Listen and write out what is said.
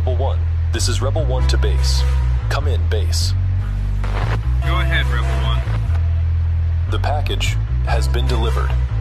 Rebel 1. This is Rebel 1 to base. Come in, base. Go ahead, Rebel 1. The package has been delivered.